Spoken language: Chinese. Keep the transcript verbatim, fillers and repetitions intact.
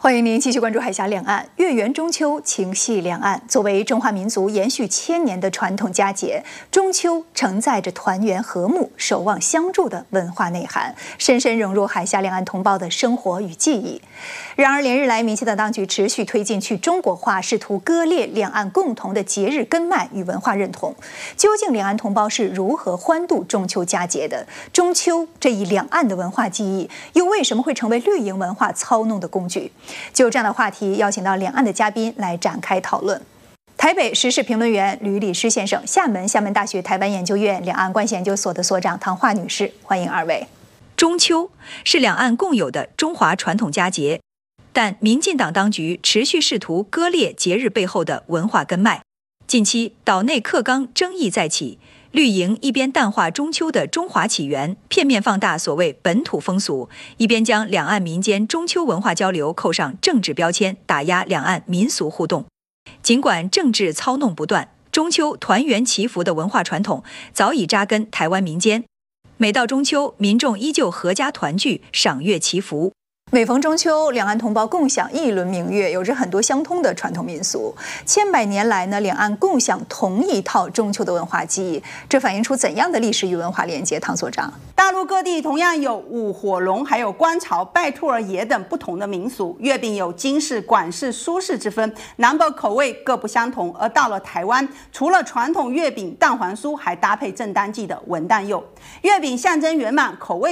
欢迎您继续关注海峡两岸。月圆中秋，情系两岸。作为中华民族延续千年的传统佳节，中秋承载着团圆和睦、守望相助的文化内涵，深深融入海峡两岸同胞的生活与记忆。然而，连日来，民进党当局持续推进去中国化，试图割裂两岸共同的节日根脉与文化认同。究竟两岸同胞是如何欢度中秋佳节的？中秋这一两岸的文化记忆，又为什么会成为绿营文化操弄的工具？就这样的话题，邀请到两岸的嘉宾来展开讨论。台北时事评论员吕礼诗先生，厦门厦门大学台湾研究院两岸关系研究所的所长唐华女士，欢迎二位。 中秋是两岸共有的中华传统佳节，但民进党当局持续试图割裂节日背后的文化根脉。近期岛内课纲争议再起，绿营一边淡化中秋的中华起源，片面放大所谓本土风俗，一边将两岸民间中秋文化交流扣上政治标签，打压两岸民俗互动。尽管政治操弄不断，中秋团圆祈福的文化传统早已扎根台湾民间。每到中秋，民众依旧合家团聚，赏月祈福。 每逢中秋，两岸同胞共享一轮明月，有着很多相通的传统民俗。千百年来呢，两岸共享同一套中秋的文化记忆，这反映出怎样的历史与文化连接？唐所长， 大陆各地同样有舞火龙、还有观潮、拜兔儿爷等不同的民俗。月饼有京式、广式、苏式之分，南北口味各不相同。而到了台湾，除了传统月饼、蛋黄酥，还搭配正当季的文旦柚。月饼象征圆满，口味